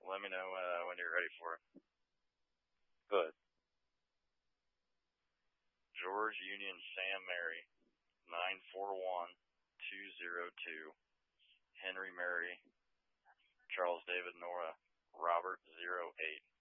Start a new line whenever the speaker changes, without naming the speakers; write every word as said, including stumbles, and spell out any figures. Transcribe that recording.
Let me know uh, when you're ready for it. Good. George Union Sam Mary, nine four one two zero two. Henry Mary, Charles David Nora, Robert zero eight.